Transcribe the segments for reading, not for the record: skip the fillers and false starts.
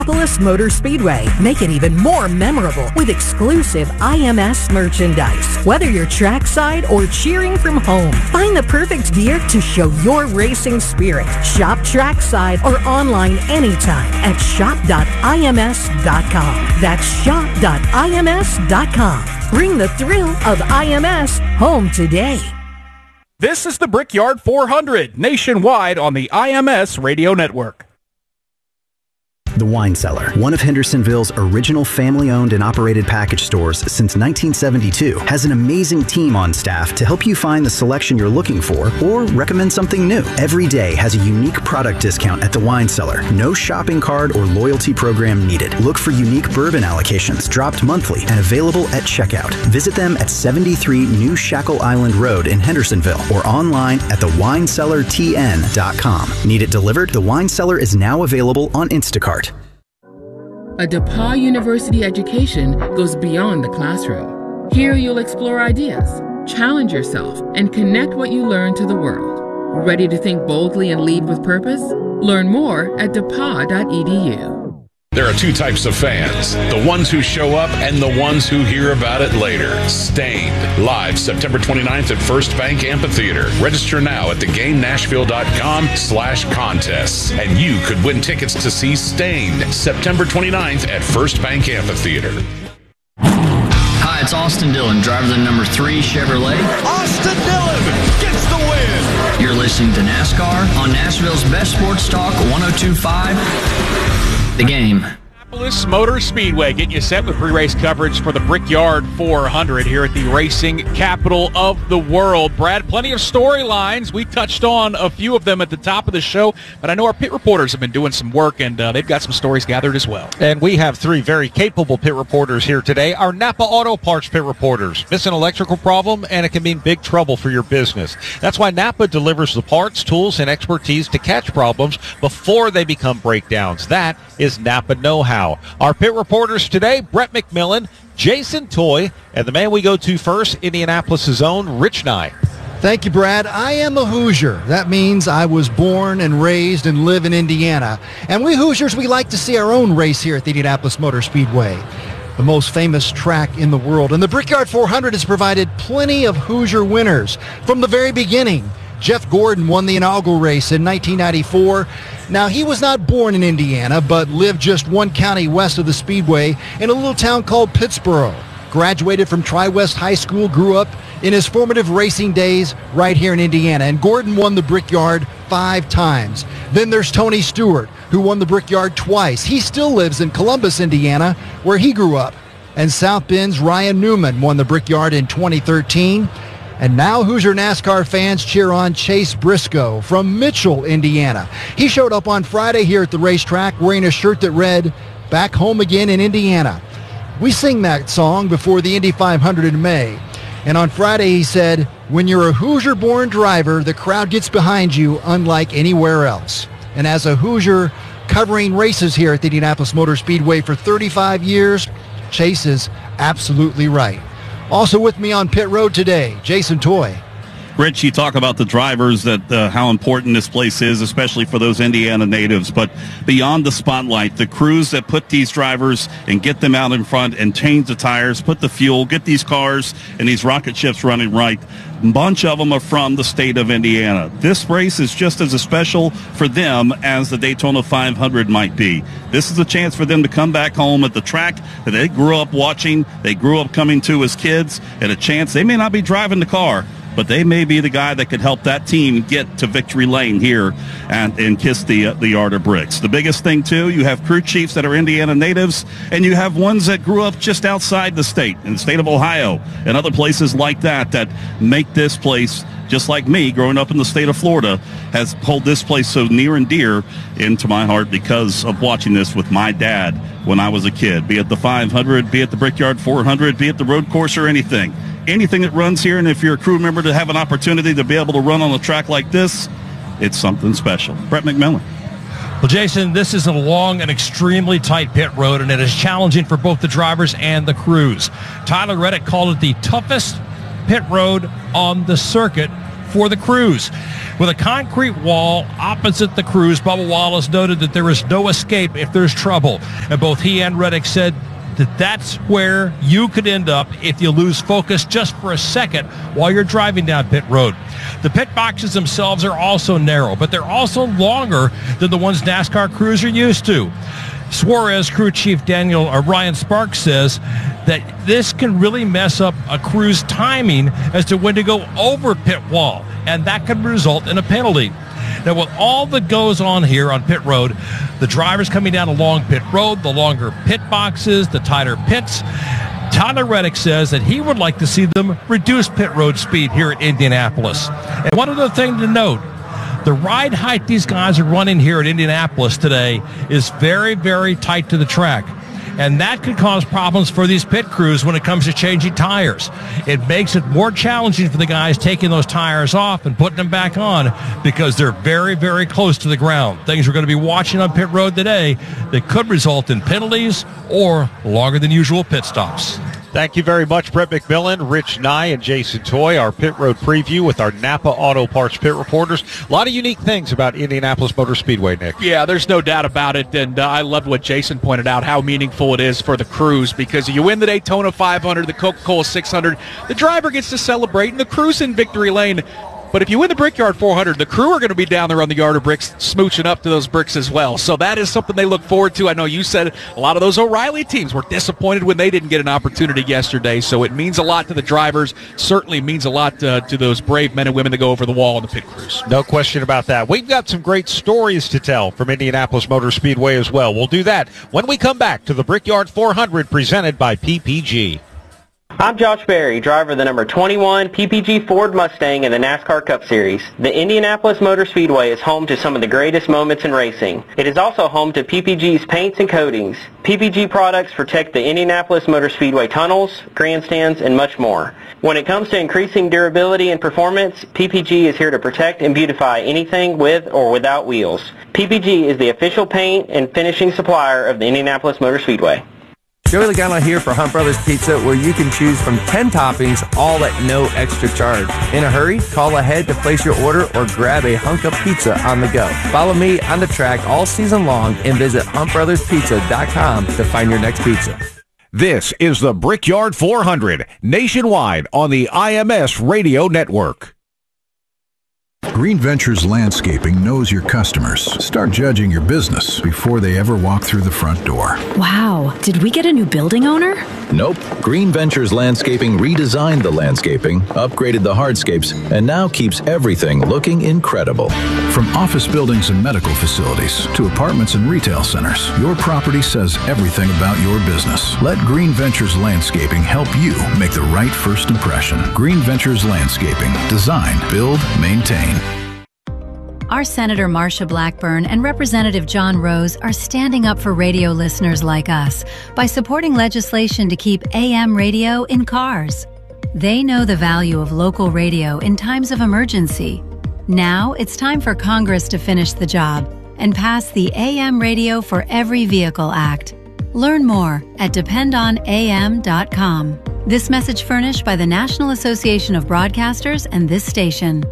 Indianapolis Motor Speedway. Make it even more memorable with exclusive IMS merchandise. Whether you're trackside or cheering from home, find the perfect gear to show your racing spirit. Shop trackside or online anytime at shop.ims.com. That's shop.ims.com. Bring the thrill of IMS home today. This is the Brickyard 400, nationwide on the IMS Radio Network. The Wine Cellar, one of Hendersonville's original family-owned and operated package stores since 1972, has an amazing team on staff to help you find the selection you're looking for or recommend something new. Every day has a unique product discount at The Wine Cellar. No shopping card or loyalty program needed. Look for unique bourbon allocations dropped monthly and available at checkout. Visit them at 73 New Shackle Island Road in Hendersonville or online at thewinecellartn.com. Need it delivered? The Wine Cellar is now available on Instacart. A DePauw University education goes beyond the classroom. Here you'll explore ideas, challenge yourself, and connect what you learn to the world. Ready to think boldly and lead with purpose? Learn more at depauw.edu. There are two types of fans, the ones who show up and the ones who hear about it later. Stained, live September 29th at First Bank Amphitheater. Register now at theGameNashville.com/contests, and you could win tickets to see Stained September 29th at First Bank Amphitheater. Hi, it's Austin Dillon, driver of the number 3 Chevrolet. Austin Dillon gets the win! You're listening to NASCAR on Nashville's best sports talk, 102.5. The Game. Indianapolis Motor Speedway getting you set with pre-race coverage for the Brickyard 400 here at the racing capital of the world. Brad, plenty of storylines. We touched on a few of them at the top of the show, but I know our pit reporters have been doing some work, and they've got some stories gathered as well. And we have 3 very capable pit reporters here today. Our Napa Auto Parts pit reporters. Miss an electrical problem, and it can mean big trouble for your business. That's why Napa delivers the parts, tools, and expertise to catch problems before they become breakdowns. That is Napa know-how. Our pit reporters today, Brett McMillan, Jason Toy, and the man we go to first, Indianapolis' own Rich Nye. Thank you, Brad. I am a Hoosier. That means I was born and raised and live in Indiana. And we Hoosiers, we like to see our own race here at the Indianapolis Motor Speedway, the most famous track in the world. And the Brickyard 400 has provided plenty of Hoosier winners from the very beginning. Jeff Gordon won the inaugural race in 1994. Now, he was not born in Indiana, but lived just one county west of the Speedway in a little town called Pittsboro. Graduated from Tri-West High School, grew up in his formative racing days right here in Indiana. And Gordon won the Brickyard 5 times. Then there's Tony Stewart, who won the Brickyard twice. He still lives in Columbus, Indiana, where he grew up. And South Bend's Ryan Newman won the Brickyard in 2013. And now Hoosier NASCAR fans cheer on Chase Briscoe from Mitchell, Indiana. He showed up on Friday here at the racetrack wearing a shirt that read, "Back home again in Indiana." We sing that song before the Indy 500 in May. And on Friday he said, "When you're a Hoosier-born driver, the crowd gets behind you unlike anywhere else." And as a Hoosier covering races here at the Indianapolis Motor Speedway for 35 years, Chase is absolutely right. Also with me on pit road today, Jason Toy. Rich, you talk about the drivers, that how important this place is, especially for those Indiana natives. But beyond the spotlight, the crews that put these drivers and get them out in front and change the tires, put the fuel, get these cars and these rocket ships running right, a bunch of them are from the state of Indiana. This race is just as special for them as the Daytona 500 might be. This is a chance for them to come back home at the track that they grew up watching, they grew up coming to as kids, and a chance. They may not be driving the car, but they may be the guy that could help that team get to victory lane here and kiss the yard of bricks. The biggest thing, too, you have crew chiefs that are Indiana natives, and you have ones that grew up just outside the state, in the state of Ohio, and other places like that make this place, just like me, growing up in the state of Florida, has hold this place so near and dear into my heart because of watching this with my dad when I was a kid, be it the 500, be it the Brickyard 400, be it the road course or anything. Anything that runs here, and if you're a crew member to have an opportunity to be able to run on a track like this, it's something special. Brett McMillan. Well, Jason, this is a long and extremely tight pit road, and it is challenging for both the drivers and the crews. Tyler Reddick called it the toughest pit road on the circuit for the Crews. With a concrete wall opposite the Crews, Bubba Wallace noted that there is no escape if there's trouble. And both he and Reddick said that that's where you could end up if you lose focus just for a second while you're driving down pit road. The pit boxes themselves are also narrow, but they're also longer than the ones NASCAR crews are used to. Suarez crew chief Ryan Sparks says that this can really mess up a crew's timing as to when to go over pit wall, and that could result in a penalty. Now, with all that goes on here on pit road, the drivers coming down a long pit road, the longer pit boxes, the tighter pits, Tyler Reddick says that he would like to see them reduce pit road speed here at Indianapolis. And one other thing to note, the ride height these guys are running here at Indianapolis today is very, very tight to the track. And that could cause problems for these pit crews when it comes to changing tires. It makes it more challenging for the guys taking those tires off and putting them back on because they're very, very close to the ground. Things we're going to be watching on pit road today that could result in penalties or longer than usual pit stops. Thank you very much, Brett McMillan, Rich Nye, and Jason Toy. Our pit road preview with our Napa Auto Parts pit reporters. A lot of unique things about Indianapolis Motor Speedway, Nick. Yeah, there's no doubt about it, and I loved what Jason pointed out, how meaningful it is for the crews, because you win the Daytona 500, the Coca-Cola 600, the driver gets to celebrate, and the crew's in victory lane. But if you win the Brickyard 400, the crew are going to be down there on the yard of bricks smooching up to those bricks as well. So that is something they look forward to. I know you said a lot of those O'Reilly teams were disappointed when they didn't get an opportunity yesterday. So it means a lot to the drivers. Certainly means a lot to those brave men and women that go over the wall in the pit crews. No question about that. We've got some great stories to tell from Indianapolis Motor Speedway as well. We'll do that when we come back to the Brickyard 400 presented by PPG. I'm Josh Berry, driver of the number 21 PPG Ford Mustang in the NASCAR Cup Series. The Indianapolis Motor Speedway is home to some of the greatest moments in racing. It is also home to PPG's paints and coatings. PPG products protect the Indianapolis Motor Speedway tunnels, grandstands, and much more. When it comes to increasing durability and performance, PPG is here to protect and beautify anything with or without wheels. PPG is the official paint and finishing supplier of the Indianapolis Motor Speedway. Joey Logano here for Hunt Brothers Pizza, where you can choose from 10 toppings, all at no extra charge. In a hurry, call ahead to place your order or grab a hunk of pizza on the go. Follow me on the track all season long and visit huntbrotherspizza.com to find your next pizza. This is the Brickyard 400, nationwide on the IMS Radio Network. Green Ventures Landscaping knows your customers. Start judging your business before they ever walk through the front door. Wow, did we get a new building owner? Nope. Green Ventures Landscaping redesigned the landscaping, upgraded the hardscapes, and now keeps everything looking incredible. From office buildings and medical facilities to apartments and retail centers, your property says everything about your business. Let Green Ventures Landscaping help you make the right first impression. Green Ventures Landscaping. Design, build, maintain. Our Senator Marsha Blackburn and Representative John Rose are standing up for radio listeners like us by supporting legislation to keep AM radio in cars. They know the value of local radio in times of emergency. Now it's time for Congress to finish the job and pass the AM Radio for Every Vehicle Act. Learn more at dependonam.com. This message furnished by the National Association of Broadcasters and this station.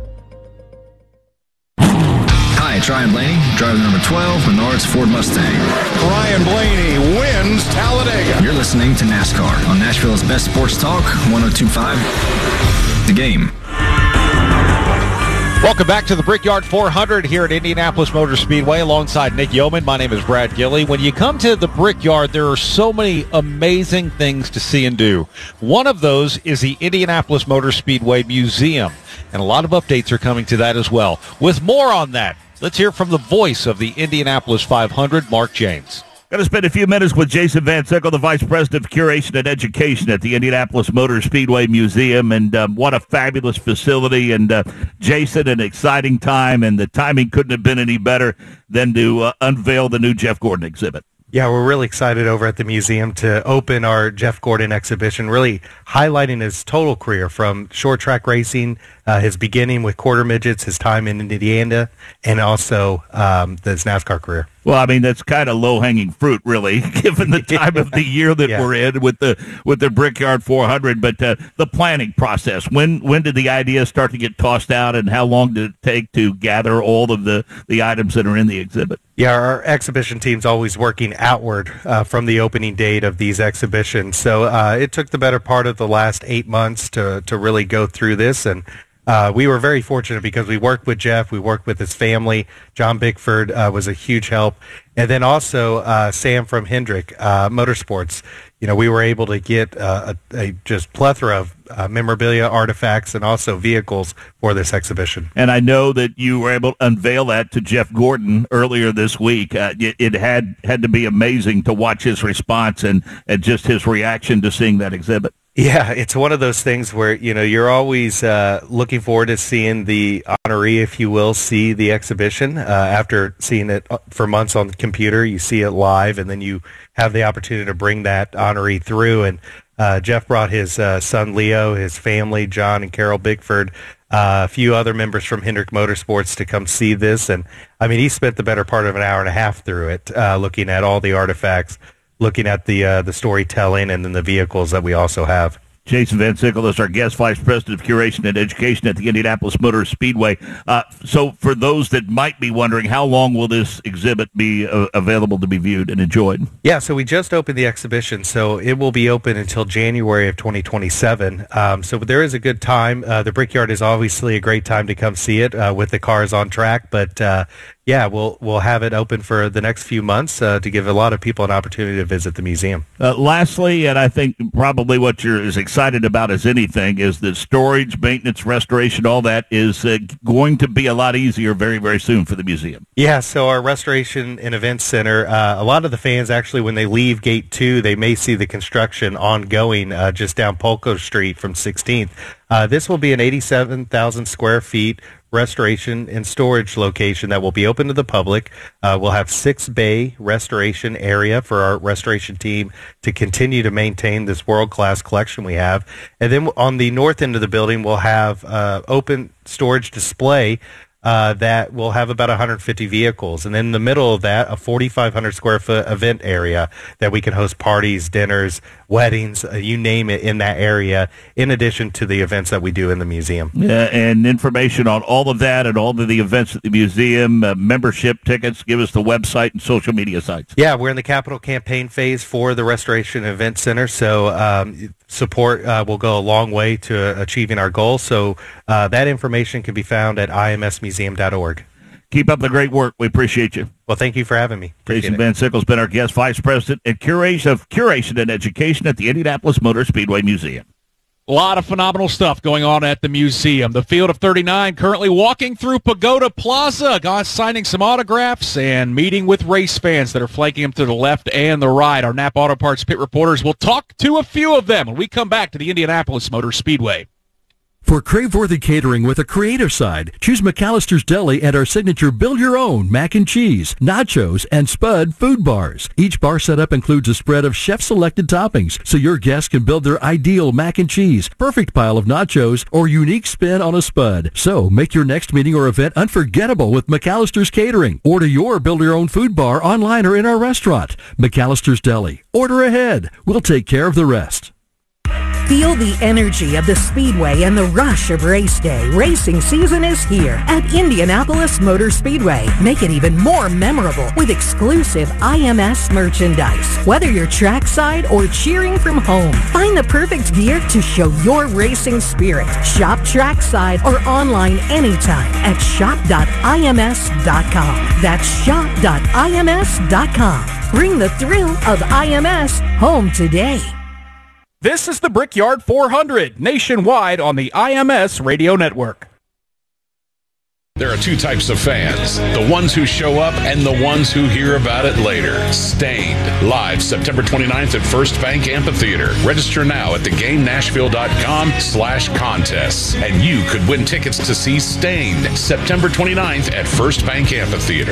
Hi, it's Ryan Blaney, driver number 12, Menards Ford Mustang. Ryan Blaney wins Talladega. You're listening to NASCAR on Nashville's best sports talk, 102.5 The Game. Welcome back to the Brickyard 400 here at Indianapolis Motor Speedway alongside Nick Yeoman. My name is Brad Gilley. When you come to the Brickyard, there are so many amazing things to see and do. One of those is the Indianapolis Motor Speedway Museum, and a lot of updates are coming to that as well. With more on that, let's hear from the voice of the Indianapolis 500, Mark James. Going to spend a few minutes with Jason Van Sickle, the Vice President of Curation and Education at the Indianapolis Motor Speedway Museum, and what a fabulous facility, and Jason, an exciting time, and the timing couldn't have been any better than to unveil the new Jeff Gordon exhibit. Yeah, we're really excited over at the museum to open our Jeff Gordon exhibition, really highlighting his total career from short track racing, his beginning with quarter midgets, his time in Indiana, and also his NASCAR career. Well, I mean, that's kind of low-hanging fruit, really, given the time of the year that we're in with the Brickyard 400. But the planning process, when did the idea start to get tossed out, and how long did it take to gather all of the items that are in the exhibit? Yeah, our exhibition team's always working outward from the opening date of these exhibitions. So it took the better part of the last 8 months to really go through this, and we were very fortunate because we worked with Jeff, we worked with his family. John Bickford was a huge help. And then also Sam from Hendrick Motorsports. You know, we were able to get a just plethora of memorabilia, artifacts, and also vehicles for this exhibition. And I know that you were able to unveil that to Jeff Gordon earlier this week. It had to be amazing to watch his response and just his reaction to seeing that exhibit. Yeah, it's one of those things where, you know, you're always looking forward to seeing the honoree, if you will, see the exhibition. After seeing it for months on the computer, you see it live, and then you have the opportunity to bring that honoree through. And Jeff brought his son Leo, his family, John and Carol Bickford, a few other members from Hendrick Motorsports to come see this. And, I mean, he spent the better part of an hour and a half through it, looking at all the artifacts, looking at the storytelling, and then the vehicles that we also have. Jason Van Sickle is our guest vice president of curation and education at the Indianapolis Motor Speedway. So for those that might be wondering, how long will this exhibit be available to be viewed and enjoyed? Yeah, so we just opened the exhibition, so it will be open until January of 2027. So there is a good time. The Brickyard is obviously a great time to come see it with the cars on track, but yeah, we'll have it open for the next few months to give a lot of people an opportunity to visit the museum. Lastly, and I think probably what you're as excited about as anything, is that storage, maintenance, restoration, all that is going to be a lot easier very, very soon for the museum. Yeah, so our Restoration and Events Center, a lot of the fans actually, when they leave Gate 2, they may see the construction ongoing just down Polko Street from 16th. This will be an 87,000 square feet restoration and storage location that will be open to the public. We'll have 6-bay restoration area for our restoration team to continue to maintain this world-class collection we have. And then on the north end of the building, we'll have open storage display that will have about 150 vehicles. And then in the middle of that, a 4,500 square foot event area that we can host parties, dinners, weddings, you name it, in that area, in addition to the events that we do in the museum. Yeah, and information on all of that and all of the events at the museum, membership tickets, give us the website and social media sites. Yeah, we're in the capital campaign phase for the Restoration Event Center, so support will go a long way to achieving our goal. So that information can be found at imsmuseum.org. Keep up the great work. We appreciate you. Well, thank you for having me. Jason Van Sickle's been our guest vice president and curation and education at the Indianapolis Motor Speedway Museum. A lot of phenomenal stuff going on at the museum. The Field of 39 currently walking through Pagoda Plaza, signing some autographs and meeting with race fans that are flanking them to the left and the right. Our Napa Auto Parts pit reporters will talk to a few of them when we come back to the Indianapolis Motor Speedway. For crave-worthy catering with a creative side, choose McAllister's Deli and our signature build-your-own mac and cheese, nachos, and Spud food bars. Each bar setup includes a spread of chef-selected toppings, so your guests can build their ideal mac and cheese, perfect pile of nachos, or unique spin on a Spud. So make your next meeting or event unforgettable with McAllister's Catering. Order your build-your-own food bar online or in our restaurant. McAllister's Deli. Order ahead. We'll take care of the rest. Feel the energy of the Speedway and the rush of race day. Racing season is here at Indianapolis Motor Speedway. Make it even more memorable with exclusive IMS merchandise. Whether you're trackside or cheering from home, find the perfect gear to show your racing spirit. Shop trackside or online anytime at shop.ims.com. That's shop.ims.com. Bring the thrill of IMS home today. This is the Brickyard 400, nationwide on the IMS radio network. There are two types of fans, the ones who show up and the ones who hear about it later. Stained, live September 29th at First Bank Amphitheater. Register now at theGameNashville.com/contests, and you could win tickets to see Stained September 29th at First Bank Amphitheater.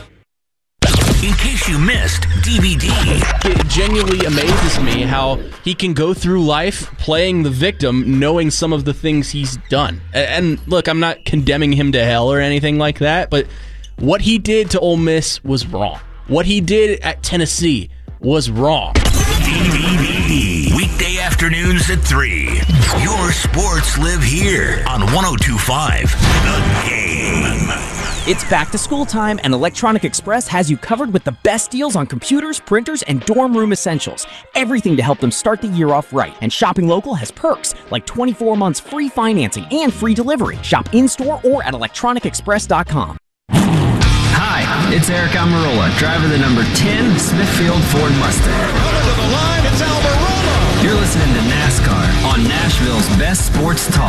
In case you missed DVD. It genuinely amazes me how he can go through life playing the victim, knowing some of the things he's done. And look, I'm not condemning him to hell or anything like that, but what he did to Ole Miss was wrong. What he did at Tennessee was wrong. Weekday afternoons at 3. Your sports live here on 102.5 The Game. It's back to school time, and Electronic Express has you covered with the best deals on computers, printers, and dorm room essentials. Everything to help them start the year off right. And shopping local has perks like 24 months free financing and free delivery. Shop in-store or at electronicexpress.com. Hi, it's Eric Almirola, driver of the number 10 Smithfield Ford Mustang. Coming to the line, it's Almirola. You're listening to NASCAR on Nashville's best sports talk,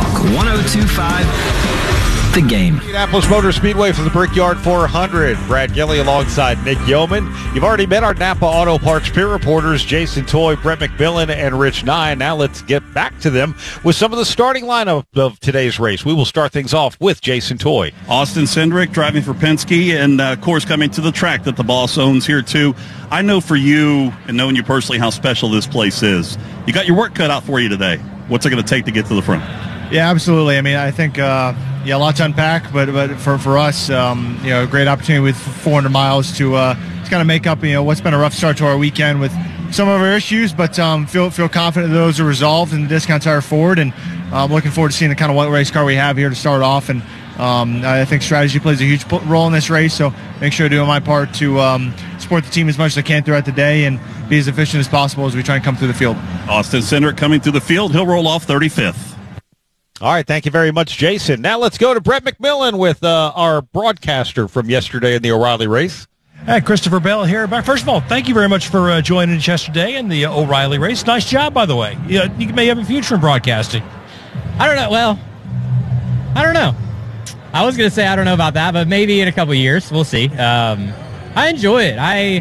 102.5 The Game. Indianapolis Motor Speedway for the Brickyard 400. Brad Gilly alongside Nick Yeoman. You've already met our Napa Auto Parts pit reporters, Jason Toy, Brett McMillan, and Rich Nye. Now let's get back to them with some of the starting lineup of today's race. We will start things off with Jason Toy. Austin Cindric driving for Penske, and of course coming to the track that the boss owns here too. I know for you, and knowing you personally, how special this place is. You got your work cut out for you today. What's it going to take to get to the front? Yeah, absolutely. I mean, I think a lot to unpack, but for us, a great opportunity with 400 miles to kind of make up what's been a rough start to our weekend with some of our issues, but feel confident that those are resolved in the Discount Tire Ford, and looking forward to seeing the kind of what race car we have here to start off. And I think strategy plays a huge role in this race, so make sure to do my part to support the team as much as I can throughout the day and be as efficient as possible as we try and come through the field. Austin Cindric coming through the field. He'll roll off 35th. All right, thank you very much, Jason. Now let's go to Brett McMillan with our broadcaster from yesterday in the O'Reilly race. Hey, Christopher Bell here. But first of all, thank you very much for joining us yesterday in the O'Reilly race. Nice job, by the way. You may have a future in broadcasting. I don't know. Well, I don't know. I was going to say I don't know about that, but maybe in a couple of years. We'll see. I enjoy it. I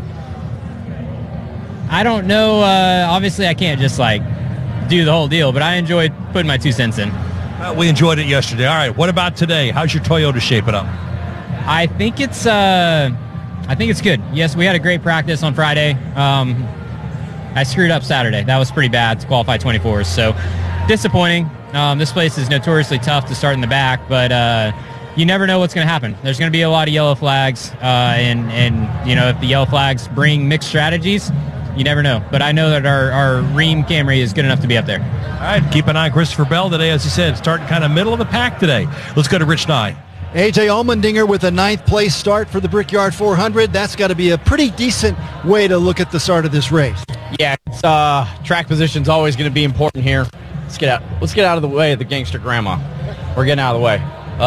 don't know. Obviously, I can't just, do the whole deal, but I enjoyed putting my 2 cents in. We enjoyed it yesterday. All right, what about today? How's your Toyota shaping up? I think it's good. Yes, we had a great practice on Friday. I screwed up Saturday. That was pretty bad to qualify 24s, so disappointing. This place is notoriously tough to start in the back, but you never know what's going to happen. There's going to be a lot of yellow flags, and if the yellow flags bring mixed strategies, you never know. But I know that our Rheem Camry is good enough to be up there. All right, keep an eye on Christopher Bell today, as he said, starting kind of middle of the pack today. Let's go to Rich Nye. A.J. Allmendinger with a 9th place start for the Brickyard 400. That's got to be a pretty decent way to look at the start of this race. Yeah, track position's always going to be important here. Let's get out of the way of the gangster grandma. We're getting out of the way.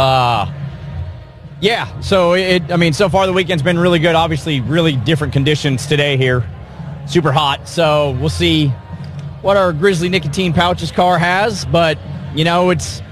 So far the weekend's been really good. Obviously, really different conditions today here. Super hot. So we'll see what our Grizzly nicotine pouches car has, but this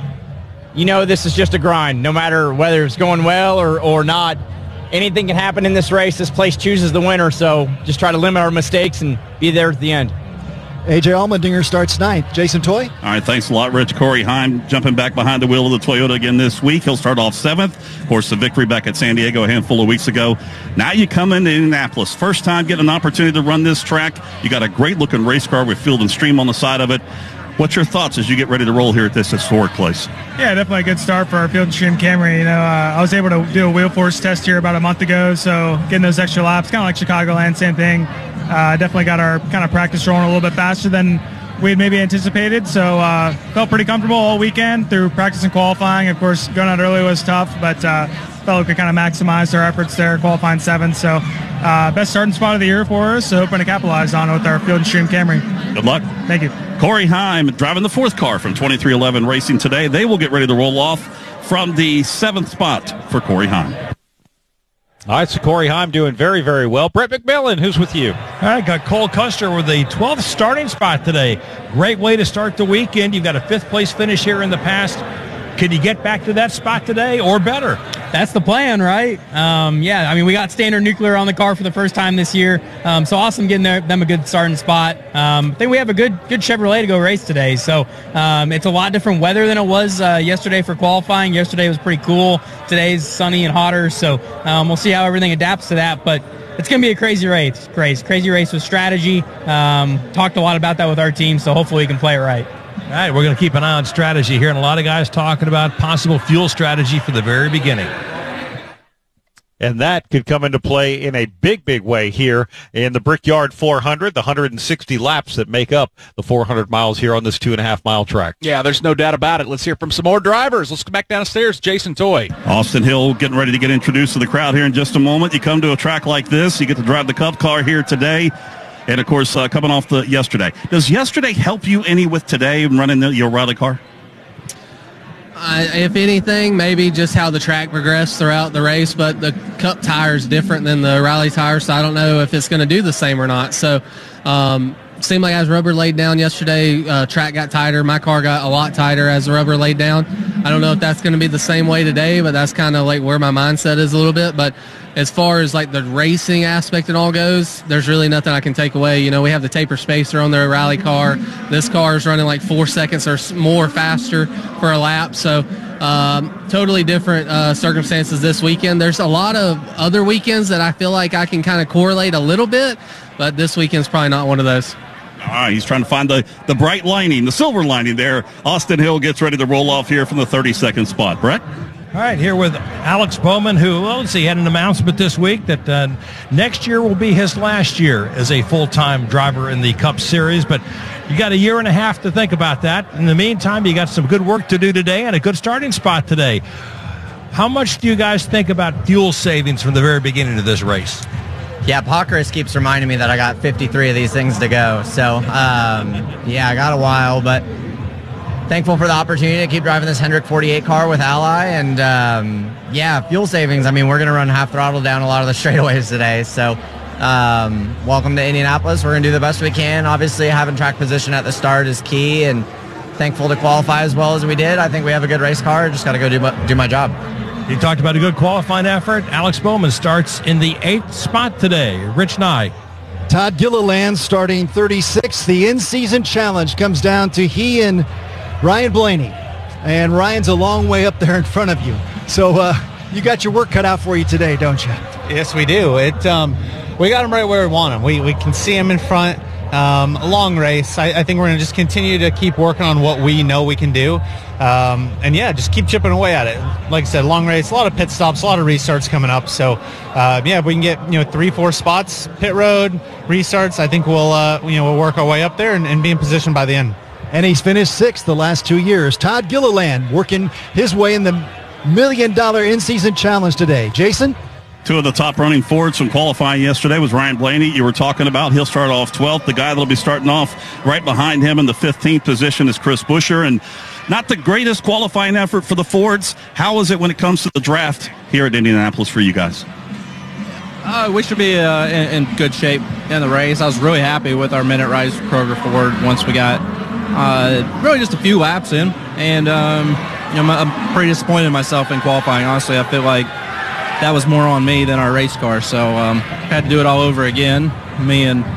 is just a grind. No matter whether it's going well or not, anything can happen in this race. This place chooses the winner, so just try to limit our mistakes and be there at the end. A.J. Allmendinger starts 9th. Jason Toy? All right, thanks a lot, Rich. Corey Heim jumping back behind the wheel of the Toyota again this week. He'll start off 7th. Of course, the victory back at San Diego a handful of weeks ago. Now you come into Indianapolis. First time getting an opportunity to run this track. You got a great-looking race car with Field & Stream on the side of it. What's your thoughts as you get ready to roll here at this historic place? Yeah, definitely a good start for our Field & Stream Camry. I was able to do a wheel force test here about a month ago, so getting those extra laps, kind of like Chicagoland, same thing. Definitely got our kind of practice rolling a little bit faster than we had maybe anticipated, so felt pretty comfortable all weekend through practice and qualifying. Of course, going out early was tough, but felt we could kind of maximize our efforts there, qualifying 7th. So best starting spot of the year for us, so hoping to capitalize on it with our Field & Stream Camry. Good luck. Thank you. Corey Heim driving the 4th car from 2311 Racing today. They will get ready to roll off from the 7th spot for Corey Heim. All right, so Corey Heim doing very, very well. Brett McMillan, who's with you? All right, got Cole Custer with the 12th starting spot today. Great way to start the weekend. You've got a 5th place finish here in the past. Can you get back to that spot today or better? That's the plan, right? We got Standard Nuclear on the car for the first time this year. So awesome getting them a good starting spot. I think we have a good Chevrolet to go race today. So it's a lot different weather than it was yesterday for qualifying. Yesterday was pretty cool. Today's sunny and hotter. So we'll see how everything adapts to that. But it's going to be a crazy race. Crazy race with strategy. Talked a lot about that with our team, so hopefully we can play it right. All right, we're going to keep an eye on strategy here, and a lot of guys talking about possible fuel strategy for the very beginning. And that could come into play in a big, big way here in the Brickyard 400, the 160 laps that make up the 400 miles here on this 2.5-mile track. Yeah, there's no doubt about it. Let's hear from some more drivers. Let's go back downstairs. Jason Toy. Austin Hill getting ready to get introduced to the crowd here in just a moment. You come to a track like this, you get to drive the Cup car here today. And, of course, coming off the yesterday. Does yesterday help you any with today and running your rally car? If anything, maybe just how the track progressed throughout the race, but the Cup tire is different than the rally tire, so I don't know if it's going to do the same or not. So seemed like as rubber laid down yesterday, track got tighter. My car got a lot tighter as the rubber laid down. I don't know if that's going to be the same way today, but that's kind of like where my mindset is a little bit. But as far as like the racing aspect and all goes, there's really nothing I can take away. You know, we have the taper spacer on the rally car. This car is running like 4 seconds or more faster for a lap. So totally different circumstances this weekend. There's a lot of other weekends that I feel like I can kind of correlate a little bit, but this weekend's probably not one of those. All right, he's trying to find the bright lining, the silver lining there. Austin Hill gets ready to roll off here from the 32nd spot. Brett? All right, here with Alex Bowman, who, well, let's see, had an announcement this week that next year will be his last year as a full-time driver in the Cup Series, but you got a year and a half to think about that. In the meantime, you got some good work to do today and a good starting spot today. How much do you guys think about fuel savings from the very beginning of this race? Yeah, Pockrace keeps reminding me that I got 53 of these things to go. So, yeah, I got a while, but thankful for the opportunity to keep driving this Hendrick 48 car with Ally. And, yeah, fuel savings. I mean, we're going to run half throttle down a lot of the straightaways today. So, welcome to Indianapolis. We're going to do the best we can. Obviously, having track position at the start is key, and thankful to qualify as well as we did. I think we have a good race car. Just got to go do my job. You talked about a good qualifying effort. Alex Bowman starts in the 8th spot today. Rich Nye. Todd Gilliland starting 36th. The in-season challenge comes down to he and Ryan Blaney. And Ryan's a long way up there in front of you. So you got your work cut out for you today, don't you? Yes, we do. We got him right where we want him. We can see him in front. A long race. I think we're going to just continue to keep working on what we know we can do. And yeah, just keep chipping away at it. Like I said, long race, a lot of pit stops, a lot of restarts coming up. So yeah, if we can get 3-4 spots, pit road, restarts, I think we'll work our way up there and be in position by the end. And he's finished 6th the last 2 years. Todd Gilliland working his way in the $1 million in-season challenge today. Jason? Two of the top running Fords from qualifying yesterday was Ryan Blaney. You were talking about he'll start off 12th. The guy that'll be starting off right behind him in the 15th position is Chris Buescher. And not the greatest qualifying effort for the Fords. How is it when it comes to the draft here at Indianapolis for you guys? We should be in good shape in the race. I was really happy with our minute rise Kroger Ford once we got really just a few laps in. And I'm pretty disappointed in myself in qualifying. Honestly, I feel like that was more on me than our race car. So had to do it all over again. Me and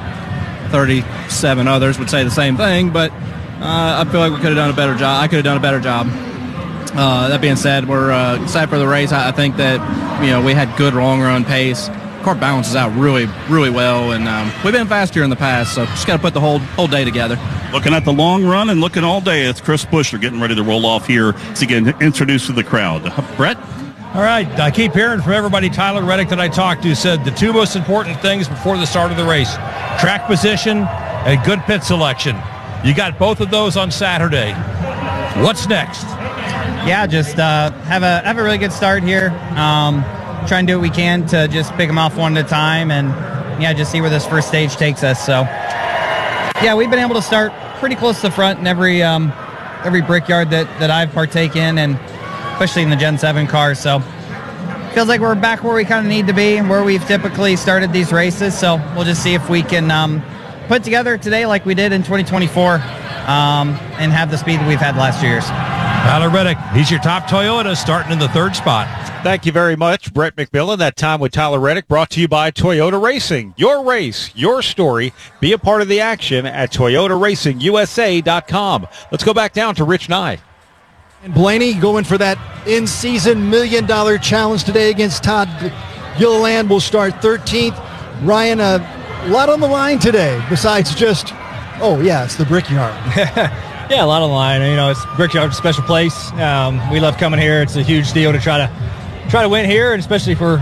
37 others would say the same thing, but I feel like we could have done a better job. I could have done a better job. That being said, we're excited for the race. I think that we had good long run pace. The car balances out really, really well, and we've been faster in the past. So just got to put the whole day together. Looking at the long run and looking all day, it's Chris Buescher getting ready to roll off here to get introduced to the crowd. Brett? All right, I keep hearing from everybody. Tyler Reddick that I talked to said the two most important things before the start of the race: track position and good pit selection. You got both of those on Saturday. What's next? Yeah, just have a really good start here. Try and do what we can to just pick them off one at a time, and yeah, just see where this first stage takes us. So yeah, we've been able to start pretty close to the front in every Brickyard that I've partaken in, and especially in the Gen 7 car. So feels like we're back where we kind of need to be, where we've typically started these races. So we'll just see if we can put together today like we did in 2024 and have the speed that we've had the last 2 years. Tyler Reddick, he's your top Toyota, starting in the 3rd spot. Thank you very much, Brett McMillan. That time with Tyler Reddick brought to you by Toyota Racing. Your race, your story. Be a part of the action at ToyotaRacingUSA.com. Let's go back down to Rich Nye. And Blaney going for that in-season $1 million challenge today against Todd Gilliland. Will start 13th. Ryan, a lot on the line today besides just, it's the Brickyard. Yeah, a lot on the line. It's Brickyard, special place. We love coming here. It's a huge deal to try to try to win here, and especially for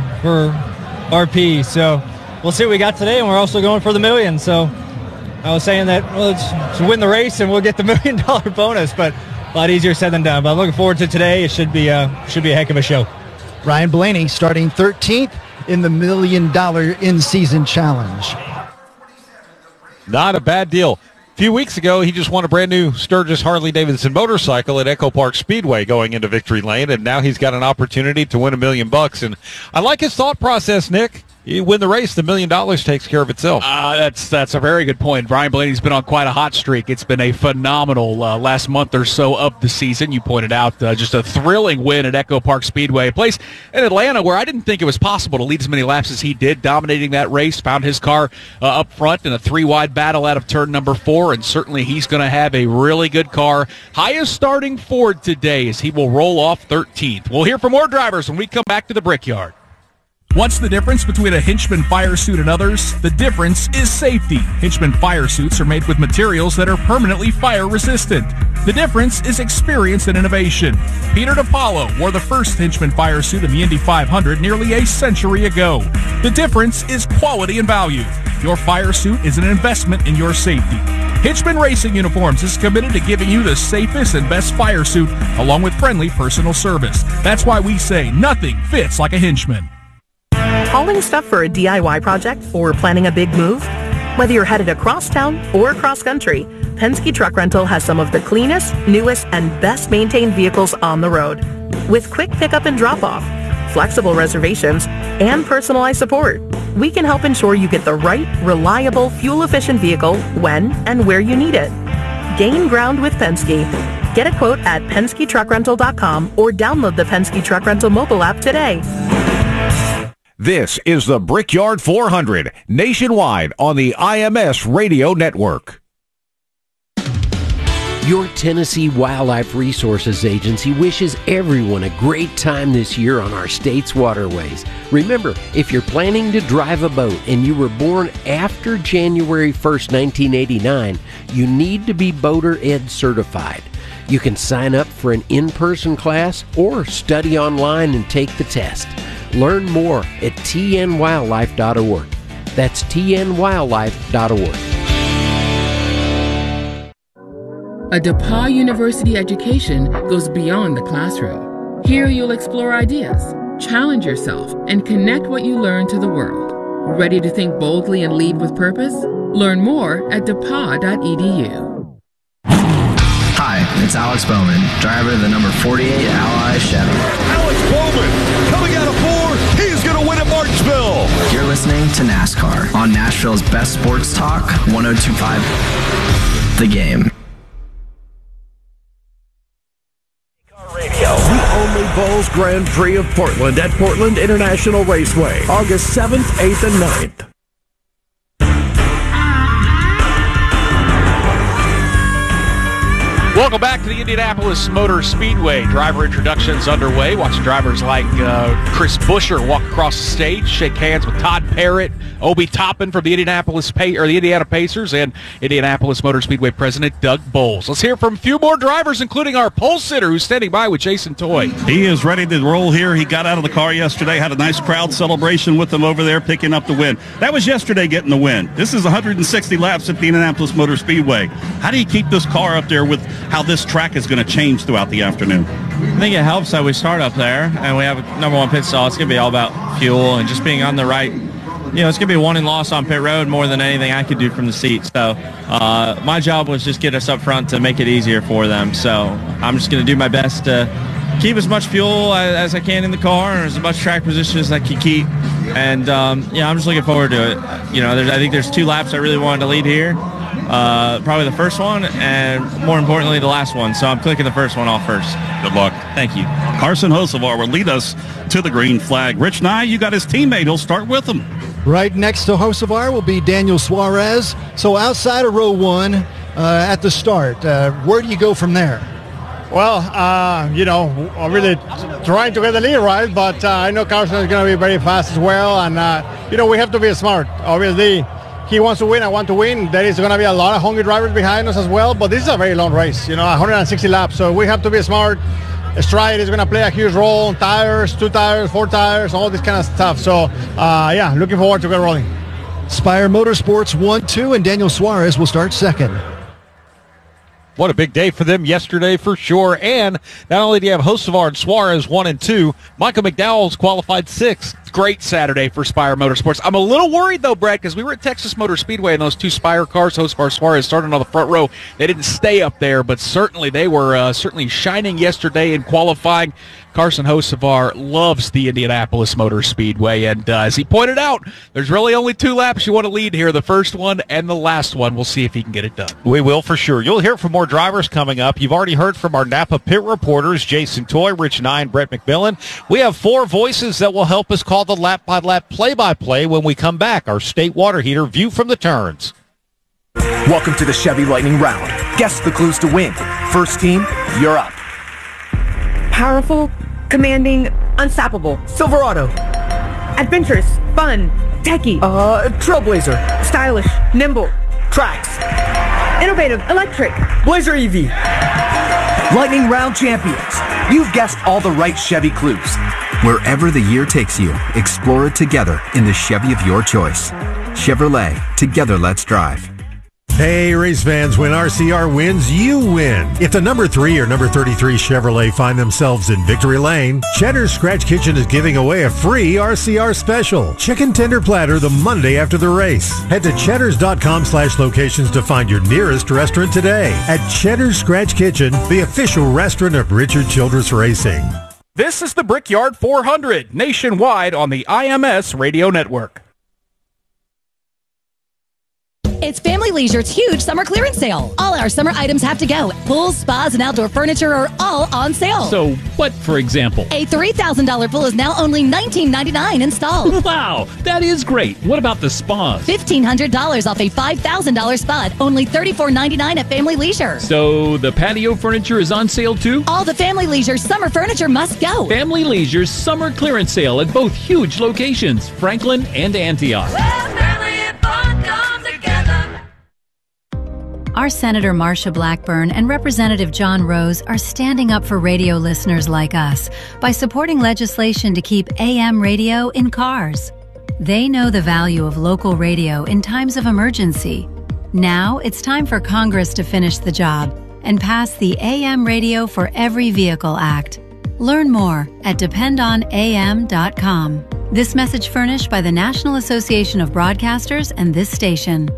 RP. So we'll see what we got today, and we're also going for the $1 million. So I was saying that, well, let's win the race and we'll get the $1 million bonus, but a lot easier said than done. But I'm looking forward to today. It should be a heck of a show. Ryan Blaney starting 13th in the $1 million in-season challenge. Not a bad deal. A few weeks ago, he just won a brand new Sturgis Harley-Davidson motorcycle at Echo Park Speedway going into Victory Lane, and now he's got an opportunity to win $1 million. And I like his thought process, Nick. You win the race, the $1 million takes care of itself. That's a very good point. Brian Blaney's been on quite a hot streak. It's been a phenomenal last month or so of the season. You pointed out just a thrilling win at Echo Park Speedway, a place in Atlanta where I didn't think it was possible to lead as many laps as he did, dominating that race, found his car up front in a 3-wide battle out of turn number 4, and certainly he's going to have a really good car. Highest starting Ford today as he will roll off 13th. We'll hear from more drivers when we come back to the Brickyard. What's the difference between a Hinchman fire suit and others? The difference is safety. Hinchman fire suits are made with materials that are permanently fire resistant. The difference is experience and innovation. Peter DiPaolo wore the first Hinchman fire suit in the Indy 500 nearly a century ago. The difference is quality and value. Your fire suit is an investment in your safety. Hinchman Racing Uniforms is committed to giving you the safest and best fire suit along with friendly personal service. That's why we say nothing fits like a Hinchman. Hauling stuff for a DIY project or planning a big move? Whether you're headed across town or across country, Penske Truck Rental has some of the cleanest, newest, and best maintained vehicles on the road. With quick pickup and drop-off, flexible reservations, and personalized support, we can help ensure you get the right, reliable, fuel-efficient vehicle when and where you need it. Gain ground with Penske. Get a quote at PenskeTruckRental.com or download the Penske Truck Rental mobile app today. This is the Brickyard 400, nationwide on the IMS Radio Network. Your Tennessee Wildlife Resources Agency wishes everyone a great time this year on our state's waterways. Remember, if you're planning to drive a boat and you were born after January 1st, 1989, you need to be Boater Ed certified. You can sign up for an in-person class or study online and take the test. Learn more at tnwildlife.org. That's tnwildlife.org. A DePauw University education goes beyond the classroom. Here you'll explore ideas, challenge yourself, and connect what you learn to the world. Ready to think boldly and lead with purpose? Learn more at depauw.edu. Hi, it's Alex Bowman, driver of the number 48 Ally Chevy. Alex Bowman, coming out of 4, he's going to win at Martinsville. You're listening to NASCAR on Nashville's best sports talk, 102.5 The Game. The only Bulls Grand Prix of Portland at Portland International Raceway, August 7th, 8th, and 9th. Welcome back to the Indianapolis Motor Speedway. Driver introductions underway. Watch drivers like Chris Buescher walk across the stage, shake hands with Todd Parrott, Obi Toppin from the the Indiana Pacers, and Indianapolis Motor Speedway President Doug Bowles. Let's hear from a few more drivers, including our pole sitter who's standing by with Jason Toy. He is ready to roll here. He got out of the car yesterday, had a nice crowd celebration with them over there, picking up the win. That was yesterday getting the win. This is 160 laps at the Indianapolis Motor Speedway. How do you keep this car up there with how this track is going to change throughout the afternoon? I think it helps that we start up there and we have a number 1 pit stall. It's going to be all about fuel and just being on the right. You know, it's going to be won and lost on pit road more than anything I could do from the seat. So my job was just get us up front to make it easier for them. So I'm just going to do my best to keep as much fuel as I can in the car and as much track position as I can keep. And, yeah, I'm just looking forward to it. You know, I think there's 2 laps I really wanted to lead here. Probably the first one and, more importantly, the last one. So I'm clicking the first one off first. Good luck. Thank you. Carson Hocevar will lead us to the green flag. Rich Nye, you got his teammate. He'll start with him. Right next to Hocevar will be Daniel Suarez. So outside of row 1 at the start, where do you go from there? Well, you know, I'm really trying to get the lead right, but I know Carson is going to be very fast as well. And, you know, we have to be smart. Obviously, he wants to win, I want to win. There is going to be a lot of hungry drivers behind us as well, but this is a very long race, you know, 160 laps. So we have to be smart, Stride is going to play a huge role on tires, 2 tires, 4 tires, all this kind of stuff. So, yeah, looking forward to get rolling. Spire Motorsports 1-2, and Daniel Suarez will start second. What a big day for them yesterday for sure. And not only do you have Hocevar and Suarez 1 and 2, Michael McDowell's qualified 6th. Great Saturday for Spire Motorsports. I'm a little worried, though, Brad, because we were at Texas Motor Speedway and those 2 Spire cars, Hocevar, Suarez, starting on the front row. They didn't stay up there, but certainly they were certainly shining yesterday in qualifying. Carson Hocevar loves the Indianapolis Motor Speedway, and as he pointed out, there's really only 2 laps you want to lead here, the first one and the last one. We'll see if he can get it done. We will for sure. You'll hear from more drivers coming up. You've already heard from our Napa pit reporters, Jason Toy, Rich Nye, and Brett McMillan. We have 4 voices that will help us call the lap-by-lap play-by-play when we come back. Our state water heater view from the turns. Welcome to the Chevy Lightning Round. Guess the clues to win. First team, you're up. Powerful, commanding, unstoppable. Silverado. Adventurous, fun, techie. Trailblazer. Stylish, nimble. Trax. Innovative, electric. Blazer EV. Lightning Round champions. You've guessed all the right Chevy clues. Wherever the year takes you, explore it together in the Chevy of your choice. Chevrolet, together let's drive. Hey, race fans, when RCR wins, you win. If the number 3 or number 33 Chevrolet find themselves in victory lane, Cheddar's Scratch Kitchen is giving away a free RCR special. Chicken tender platter the Monday after the race. Head to cheddars.com/locations to find your nearest restaurant today. At Cheddar's Scratch Kitchen, the official restaurant of Richard Childress Racing. This is the Brickyard 400, nationwide on the IMS Radio Network. It's Family Leisure's huge summer clearance sale. All our summer items have to go. Pools, spas, and outdoor furniture are all on sale. So what, for example? A $3,000 pool is now only $19.99 installed. Wow, that is great. What about the spas? $1,500 off a $5,000 spa, only $34.99 at Family Leisure. So the patio furniture is on sale too? All the Family Leisure summer furniture must go. Family Leisure's summer clearance sale at both huge locations, Franklin and Antioch. Our Senator Marsha Blackburn and Representative John Rose are standing up for radio listeners like us by supporting legislation to keep AM radio in cars. They know the value of local radio in times of emergency. Now it's time for Congress to finish the job and pass the AM Radio for Every Vehicle Act. Learn more at dependonam.com. This message furnished by the National Association of Broadcasters and this station.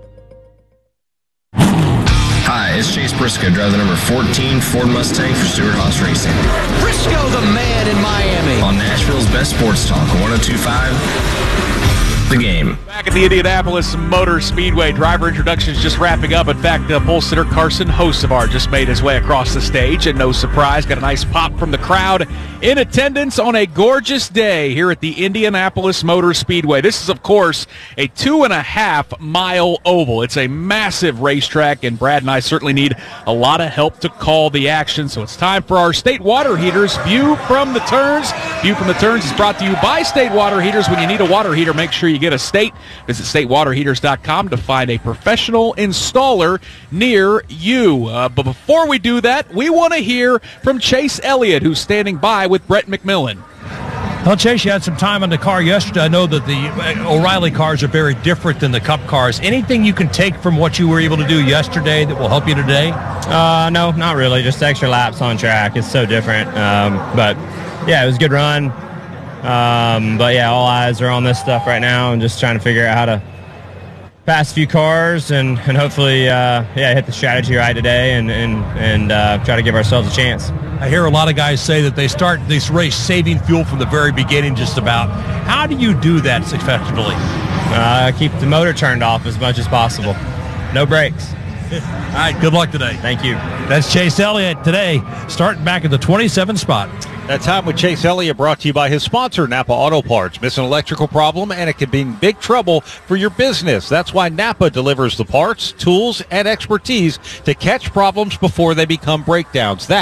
Hi, it's Chase Briscoe, driver number 14 Ford Mustang for Stewart Haas Racing. Briscoe, the man in Miami. On Nashville's best sports talk, 102.5 The Game. Back at the Indianapolis Motor Speedway, driver introductions just wrapping up. In fact, pole sitter Carson Hocevar just made his way across the stage, and no surprise, got a nice pop from the crowd in attendance on a gorgeous day here at the Indianapolis Motor Speedway. This is, of course, a 2.5-mile oval. It's a massive racetrack, and Brad and I certainly need a lot of help to call the action. So it's time for our State Water Heaters View from the Turns. View from the Turns is brought to you by State Water Heaters. When you need a water heater, make sure you get a State. Visit statewaterheaters.com to find a professional installer near you. But before we do that, we want to hear from Chase Elliott, who's standing by with Brett McMillan. Well, Chase, you had some time on the car yesterday. I know that the O'Reilly cars are very different than the Cup cars. Anything you can take from what you were able to do yesterday that will help you today? No, not really. Just extra laps on track. It's so different. But, yeah, it was a good run. But, yeah, all eyes are on this stuff right now and just trying to figure out how to pass a few cars and hopefully, hit the strategy right today and try to give ourselves a chance. I hear a lot of guys say that they start this race saving fuel from the very beginning just about. How do you do that successfully? Keep the motor turned off as much as possible. No brakes. All right, good luck today. Thank you. That's Chase Elliott today, starting back at the 27th spot. That time with Chase Elliott brought to you by his sponsor, Napa Auto Parts. Miss an electrical problem, and it can be in big trouble for your business. That's why Napa delivers the parts, tools, and expertise to catch problems before they become breakdowns. That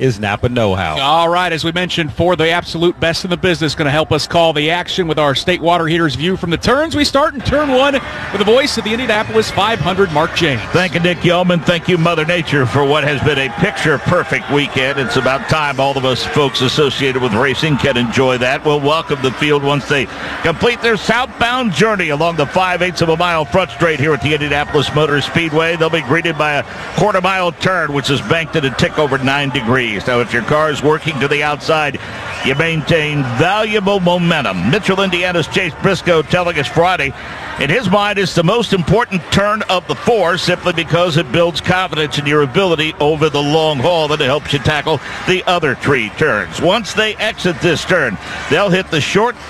is Napa know-how. All right, as we mentioned, for the absolute best in the business, going to help us call the action with our state water heaters view from the turns. We start in turn 1 with the voice of the Indianapolis 500, Mark James. Thank you, Nick Yeoman. Thank you, Mother Nature, for what has been a picture-perfect weekend. It's about time all of us folks associated with racing can enjoy that. We'll welcome the field once they complete their southbound journey along the 5/8 of a mile front straight here at the Indianapolis Motor Speedway. They'll be greeted by a quarter-mile turn, which is banked at a tick over 9 degrees. Now, if your car is working to the outside, you maintain valuable momentum. Mitchell, Indiana's Chase Briscoe telling us Friday, in his mind, it's the most important turn of the 4 simply because it builds confidence in your ability over the long haul, and it helps you tackle the other 3 turns. Once they exit this turn, they'll hit the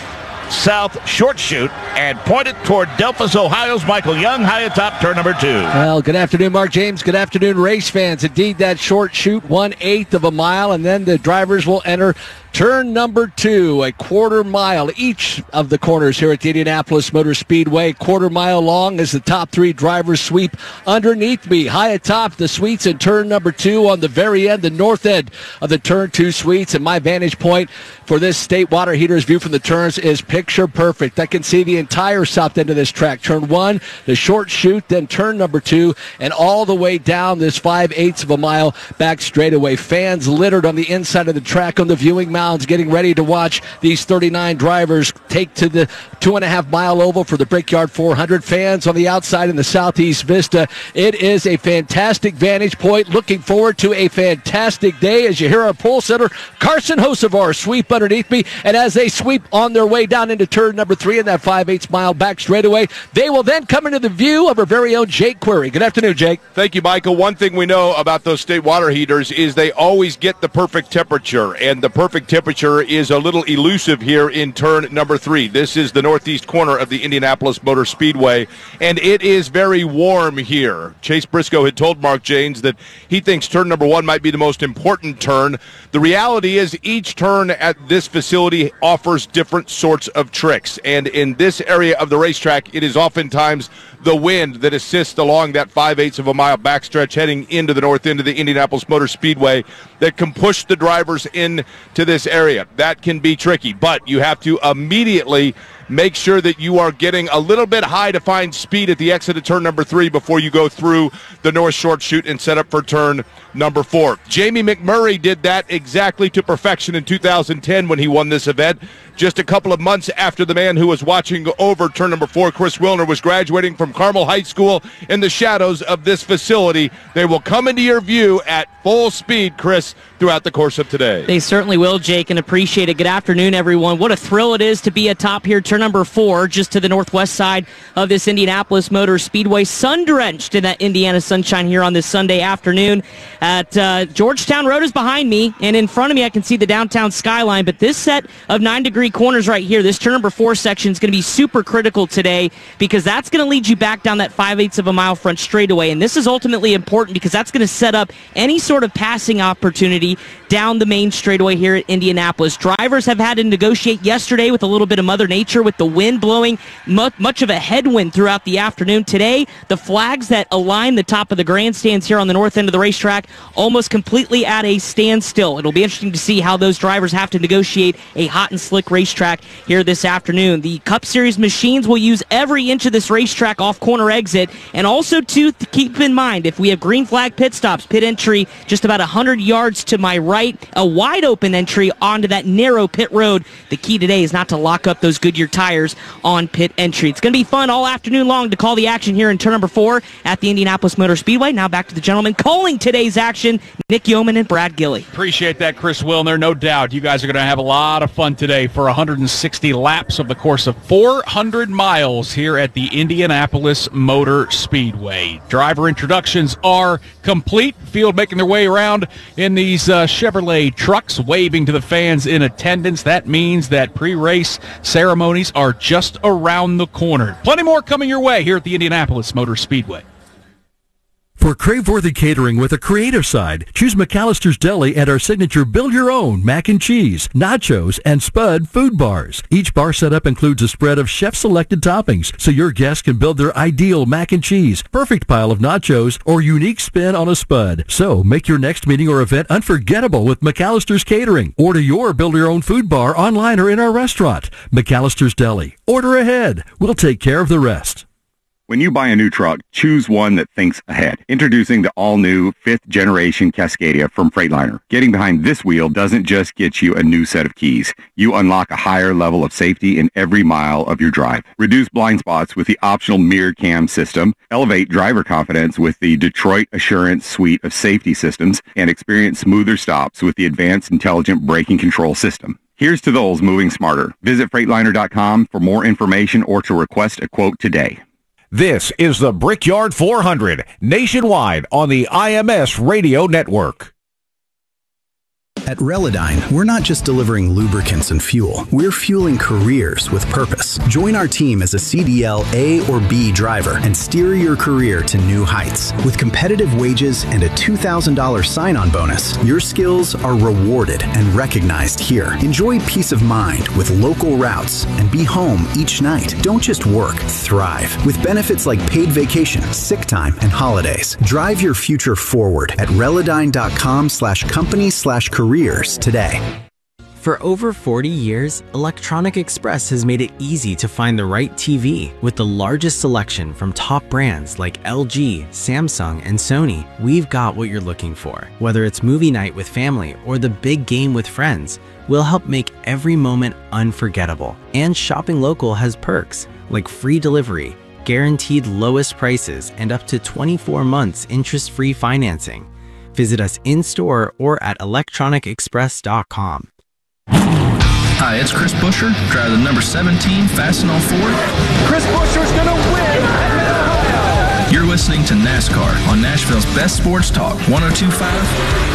south short chute and point it toward Delphos, Ohio's Michael Young, high atop turn number 2. Well, good afternoon, Mark James. Good afternoon, race fans. Indeed, that short chute, 1/8 of a mile, and then the drivers will enter turn number 2, a quarter mile. Each of the corners here at the Indianapolis Motor Speedway, quarter mile long as the top 3 drivers sweep underneath me. High atop the suites in turn number 2 on the very end, the north end of the turn 2 suites. And my vantage point for this state water heaters view from the turns is picture perfect. I can see the entire south end of this track. Turn 1, the short chute, then turn number 2, and all the way down this 5/8 of a mile back straightaway. Fans littered on the inside of the track on the viewing mounds, getting ready to watch these 39 drivers take to the 2.5 mile oval for the Brickyard 400. Fans on the outside in the southeast vista. It is a fantastic vantage point. Looking forward to a fantastic day as you hear our pole setter Carson Hocevar sweep underneath me, and as they sweep on their way down into turn number 3 in that 5/8 mile back straightaway, they will then come into the view of our very own Jake Query. Good afternoon, Jake. Thank you, Michael. One thing we know about those state water heaters is they always get the perfect temperature, and the perfect temperature is a little elusive here in turn number 3. This is the northeast corner of the Indianapolis Motor Speedway, and it is very warm here. Chase Briscoe had told Mark James that he thinks turn number 1 might be the most important turn. The reality is each turn at this facility offers different sorts of tricks, and in this area of the racetrack, it is oftentimes the wind that assists along that 5/8 of a mile backstretch heading into the north end of the Indianapolis Motor Speedway that can push the drivers into this area. That can be tricky, but you have to immediately make sure that you are getting a little bit high to find speed at the exit of turn number 3 before you go through the north short chute and set up for turn number 4. Jamie McMurray did that exactly to perfection in 2010 when he won this event. Just a couple of months after the man who was watching over turn number 4, Chris Wilner, was graduating from Carmel High School in the shadows of this facility. They will come into your view at full speed, Chris, throughout the course of today. They certainly will, Jake, and appreciate it. Good afternoon, everyone. What a thrill it is to be atop here, turn number 4, just to the northwest side of this Indianapolis Motor Speedway. Sun-drenched in that Indiana sunshine here on this Sunday afternoon. At Georgetown Road is behind me, and in front of me I can see the downtown skyline, but this set of 9-degree corners right here, this turn number 4 section is going to be super critical today because that's going to lead you back down that 5/8 of a mile front straightaway, and this is ultimately important because that's going to set up any sort of passing opportunity down the main straightaway here at Indianapolis. Drivers have had to negotiate yesterday with a little bit of Mother Nature with the wind blowing much of a headwind throughout the afternoon. Today, the flags that align the top of the grandstands here on the north end of the racetrack almost completely at a standstill. It'll be interesting to see how those drivers have to negotiate a hot and slick racetrack here this afternoon. The Cup Series machines will use every inch of this racetrack off corner exit, and also to keep in mind, if we have green flag pit stops, pit entry just about 100 yards to my right, a wide open entry onto that narrow pit road. The key today is not to lock up those Goodyear tires on pit entry. It's going to be fun all afternoon long to call the action here in turn number 4 at the Indianapolis Motor Speedway. Now back to the gentlemen calling today's action, Nick Yeoman and Brad Gilley. Appreciate that, Chris Wilner. No doubt you guys are going to have a lot of fun today for 160 laps of the course of 400 miles here at the Indianapolis Motor Speedway. Driver introductions are complete. Field making their way around in these Chevrolet trucks, waving to the fans in attendance. That means that pre-race ceremonies are just around the corner. Plenty more coming your way here at the Indianapolis Motor Speedway. For crave-worthy catering with a creative side, choose McAllister's Deli and our signature build-your-own mac and cheese, nachos, and Spud food bars. Each bar setup includes a spread of chef-selected toppings, so your guests can build their ideal mac and cheese, perfect pile of nachos, or unique spin on a Spud. So make your next meeting or event unforgettable with McAllister's Catering. Order your build-your-own food bar online or in our restaurant. McAllister's Deli. Order ahead. We'll take care of the rest. When you buy a new truck, choose one that thinks ahead. Introducing the all-new 5th-generation Cascadia from Freightliner. Getting behind this wheel doesn't just get you a new set of keys. You unlock a higher level of safety in every mile of your drive. Reduce blind spots with the optional mirror cam system. Elevate driver confidence with the Detroit Assurance suite of safety systems. And experience smoother stops with the advanced intelligent braking control system. Here's to those moving smarter. Visit Freightliner.com for more information or to request a quote today. This is the Brickyard 400, nationwide on the IMS Radio Network. At Relodyne, we're not just delivering lubricants and fuel. We're fueling careers with purpose. Join our team as a CDL A or B driver and steer your career to new heights. With competitive wages and a $2,000 sign-on bonus, your skills are rewarded and recognized here. Enjoy peace of mind with local routes and be home each night. Don't just work, thrive. With benefits like paid vacation, sick time, and holidays. Drive your future forward at Relodyne.com/company/careers today. For over 40 years, Electronic Express has made it easy to find the right TV. With the largest selection from top brands like LG, Samsung, and Sony, we've got what you're looking for. Whether it's movie night with family or the big game with friends, we'll help make every moment unforgettable. And shopping local has perks like free delivery, guaranteed lowest prices, and up to 24 months interest-free financing. Visit us in-store or at electronicexpress.com. Hi, it's Chris Buescher, driver the number 17 Fastenal Ford. Chris Buescher's going to win at Mid-Ohio. You're listening to NASCAR on Nashville's best sports talk, 102.5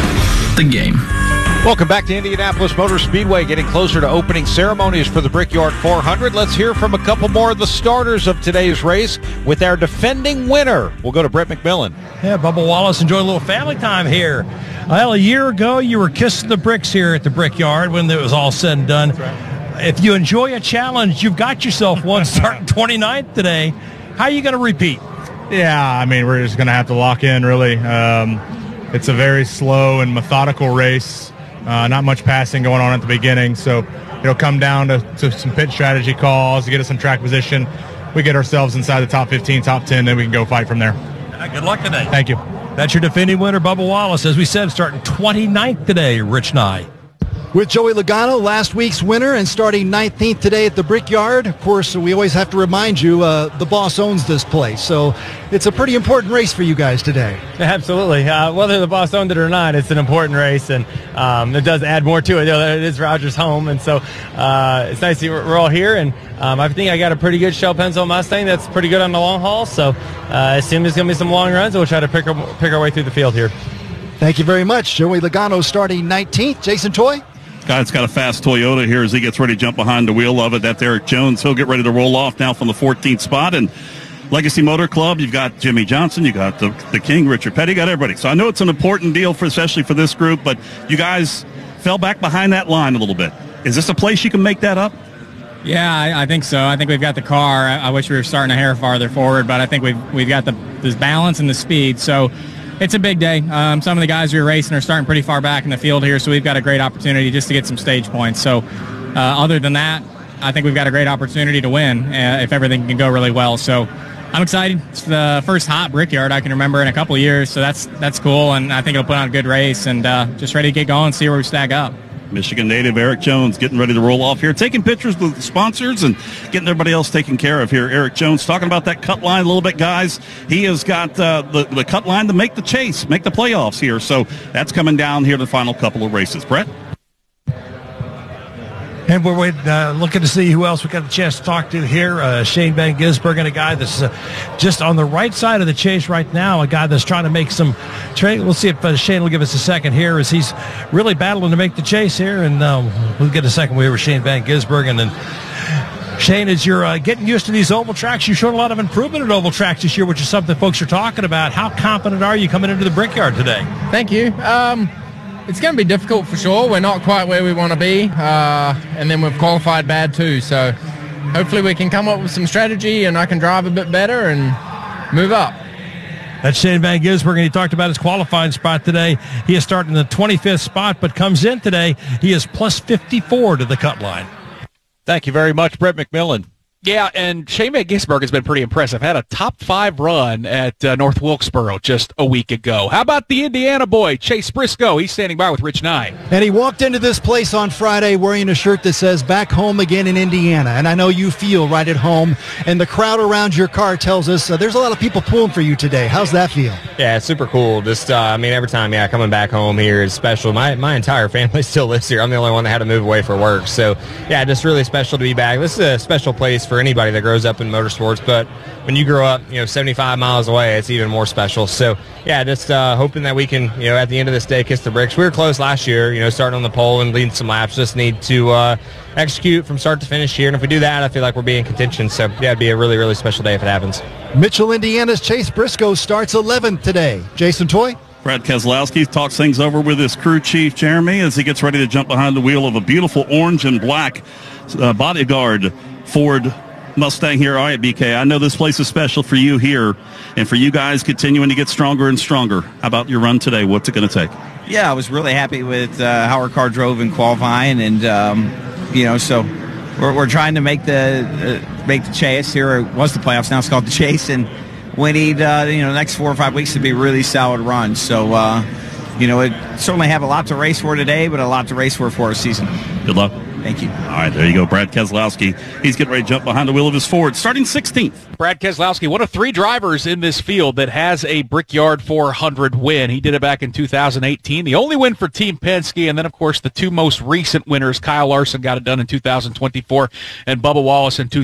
The Game. Welcome back to Indianapolis Motor Speedway, getting closer to opening ceremonies for the Brickyard 400. Let's hear from a couple more of the starters of today's race with our defending winner. We'll go to Brett McMillan. Yeah, Bubba Wallace, enjoy a little family time here. Well, a year ago, you were kissing the bricks here at the Brickyard when it was all said and done. If you enjoy a challenge, you've got yourself one starting 29th today. How are you going to repeat? Yeah, I mean, we're just going to have to lock in, really. It's a very slow and methodical race. Not much passing going on at the beginning, so it'll come down to some pit strategy calls to get us in track position. We get ourselves inside the top 15, top 10, then we can go fight from there. Good luck today. Thank you. That's your defending winner, Bubba Wallace. As we said, starting 29th today, Rich Nye. With Joey Logano, last week's winner, and starting 19th today at the Brickyard. Of course, we always have to remind you, the boss owns this place. So it's a pretty important race for you guys today. Absolutely. Whether the boss owned it or not, it's an important race, and it does add more to it. It is Rogers' home, and so it's nice that we're all here. And I think I got a pretty good shell pencil Mustang that's pretty good on the long haul. So I assume there's going to be some long runs, and we'll try to pick our way through the field here. Thank you very much. Joey Logano starting 19th. Jason Toy? Guy's got a fast Toyota here as he gets ready to jump behind the wheel of it. That's Eric Jones. He'll get ready to roll off now from the 14th spot. And Legacy Motor Club, you've got Jimmy Johnson, you got the King, Richard Petty, you got everybody. So I know it's an important deal, especially for this group, but you guys fell back behind that line a little bit. Is this a place you can make that up? Yeah, I think so. I think we've got the car. I wish we were starting a hair farther forward, but I think we've got this balance and the speed. So it's a big day. Some of the guys we were racing are starting pretty far back in the field here, so we've got a great opportunity just to get some stage points. So other than that, I think we've got a great opportunity to win if everything can go really well. So I'm excited. It's the first hot Brickyard I can remember in a couple of years, so that's cool, and I think it'll put on a good race, and just ready to get going and see where we stack up. Michigan native Eric Jones getting ready to roll off here, taking pictures with the sponsors and getting everybody else taken care of here. Eric Jones talking about that cut line a little bit, guys. He has got the cut line to make the chase, make the playoffs here. So that's coming down here the final couple of races. Brett? And we're waiting, looking to see who else we got a chance to talk to here. Shane Van Gisbergen, a guy that's just on the right side of the chase right now, a guy that's trying to make some trade. We'll see if Shane will give us a second here as he's really battling to make the chase here. And we'll get a second wave with Shane Van Gisbergen. And Shane, as you're getting used to these oval tracks, you've shown a lot of improvement at oval tracks this year, which is something folks are talking about. How confident are you coming into the Brickyard today? Thank you. It's going to be difficult for sure. We're not quite where we want to be, and then we've qualified bad too. So hopefully we can come up with some strategy and I can drive a bit better and move up. That's Shane Van Gisbergen. He talked about his qualifying spot today. He is starting in the 25th spot, but comes in today. He is plus 54 to the cut line. Thank you very much, Brett McMillan. Yeah, and Shane Van Gisbergen has been pretty impressive. Had a top 5 run at North Wilkesboro just a week ago. How about the Indiana boy, Chase Briscoe? He's standing by with Rich Nye. And he walked into this place on Friday wearing a shirt that says back home again in Indiana. And I know you feel right at home. And the crowd around your car tells us there's a lot of people pulling for you today. How's that feel? Yeah, it's super cool. Just, every time, coming back home here is special. My entire family still lives here. I'm the only one that had to move away for work. So, yeah, just really special to be back. This is a special place for anybody that grows up in motorsports, but when you grow up 75 miles away, it's even more special. So yeah, just hoping that we can at the end of this day kiss the bricks. We were close last year, starting on the pole and leading some laps. Just need to execute from start to finish here, and if we do that, I feel like we'll be in contention. So yeah, it'd be a really, really special day if it happens. Mitchell, Indiana's Chase Briscoe starts 11th today. Jason Toy? Brad Keselowski talks things over with his crew chief, Jeremy, as he gets ready to jump behind the wheel of a beautiful orange and black bodyguard Ford Mustang here. All right, BK, I know this place is special for you here and for you guys continuing to get stronger and stronger. How about your run today? What's it going to take? Yeah, I was really happy with how our car drove in qualifying, and so we're trying to make the chase here. It was the playoffs, now it's called the chase, and we need the next 4 or 5 weeks to be really solid runs. So it certainly have a lot to race for today, but a lot to race for our season. Good luck. Thank you. All right, there you go, Brad Keselowski. He's getting ready to jump behind the wheel of his Ford, starting 16th. Brad Keselowski, one of 3 drivers in this field that has a Brickyard 400 win. He did it back in 2018. The only win for Team Penske, and then, of course, the 2 most recent winners. Kyle Larson got it done in 2024, and Bubba Wallace in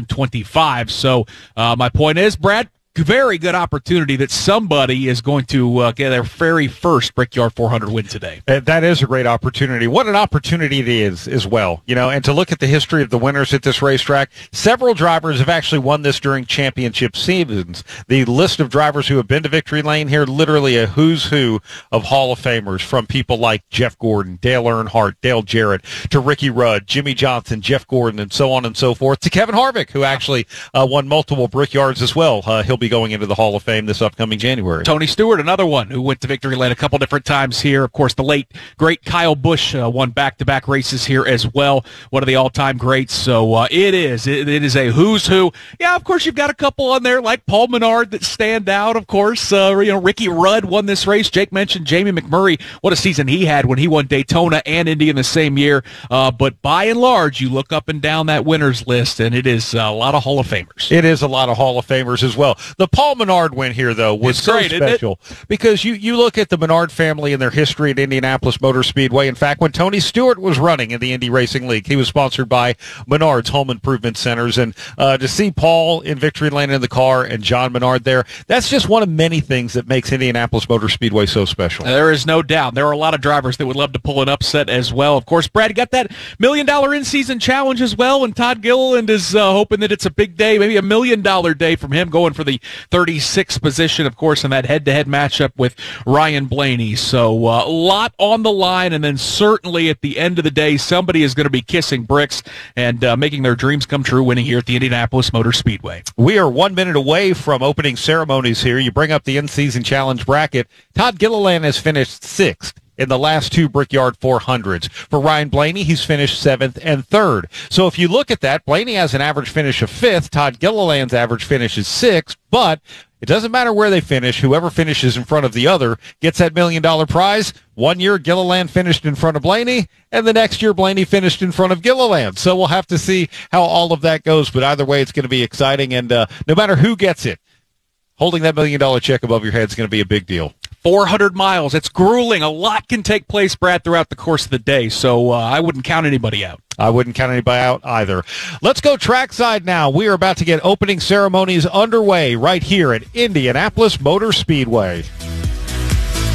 2025. So my point is, Brad, very good opportunity that somebody is going to get their very first Brickyard 400 win today. That is a great opportunity. What an opportunity it is as well, and to look at the history of the winners at this racetrack. Several drivers have actually won this during championship seasons. The list of drivers who have been to victory lane here, literally a who's who of Hall of Famers, from people like Jeff Gordon, Dale Earnhardt, Dale Jarrett, to Ricky Rudd, Jimmy Johnson, Jeff Gordon, and so on and so forth, to Kevin Harvick, who actually won multiple Brickyards as well. He'll be going into the Hall of Fame this upcoming January. Tony Stewart, another one who went to victory lane a couple different times here. Of course, the late, great Kyle Busch won back-to-back races here as well. One of the all-time greats. So it is a who's who. Yeah, of course, you've got a couple on there like Paul Menard that stand out, of course. Ricky Rudd won this race. Jake mentioned Jamie McMurray. What a season he had when he won Daytona and Indy in the same year. But by and large, you look up and down that winners list, and it is a lot of Hall of Famers. It is a lot of Hall of Famers as well. The Paul Menard win here, though, was so special because you look at the Menard family and their history at Indianapolis Motor Speedway. In fact, when Tony Stewart was running in the Indy Racing League, he was sponsored by Menard's Home Improvement Centers. And to see Paul in victory lane in the car and John Menard there, that's just one of many things that makes Indianapolis Motor Speedway so special. There is no doubt. There are a lot of drivers that would love to pull an upset as well. Of course, Brad, you got that $1 million in-season challenge as well, and Todd Gilliland is hoping that it's a big day, maybe $1 million day from him, going for the 36th position, of course, in that head-to-head matchup with Ryan Blaney. So a lot on the line, and then certainly at the end of the day, somebody is going to be kissing bricks and making their dreams come true, winning here at the Indianapolis Motor Speedway. We are 1 minute away from opening ceremonies here. You bring up the in-season challenge bracket. Todd Gilliland has finished 6th in the last 2 Brickyard 400s. For Ryan Blaney, he's finished 7th and 3rd. So if you look at that, Blaney has an average finish of 5th. Todd Gilliland's average finish is 6th, but it doesn't matter where they finish. Whoever finishes in front of the other gets that $1 million prize. 1 year, Gilliland finished in front of Blaney, and the next year, Blaney finished in front of Gilliland. So we'll have to see how all of that goes, but either way, it's going to be exciting, and no matter who gets it, holding that $1 million check above your head is going to be a big deal. 400 miles. It's grueling. A lot can take place, Brad, throughout the course of the day, so I wouldn't count anybody out. I wouldn't count anybody out either. Let's go trackside now. We are about to get opening ceremonies underway right here at Indianapolis Motor Speedway.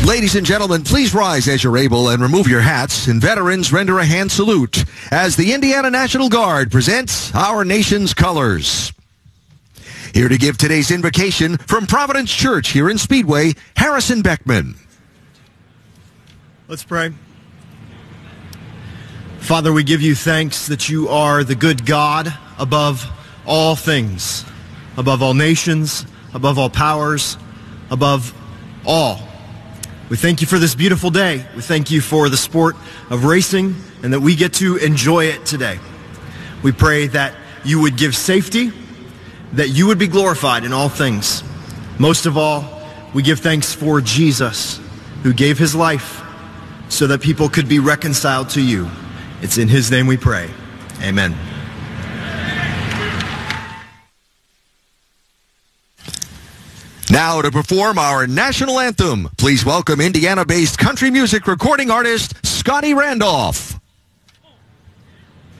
Ladies and gentlemen, please rise as you're able and remove your hats, and veterans render a hand salute as the Indiana National Guard presents our nation's colors. Here to give today's invocation from Providence Church here in Speedway, Harrison Beckman. Let's pray. Father, we give you thanks that you are the good God above all things, above all nations, above all powers, above all. We thank you for this beautiful day. We thank you for the sport of racing and that we get to enjoy it today. We pray that you would give safety, that you would be glorified in all things. Most of all, we give thanks for Jesus, who gave his life so that people could be reconciled to you. It's in his name we pray. Amen. Now to perform our national anthem, please welcome Indiana-based country music recording artist Scotty Randolph.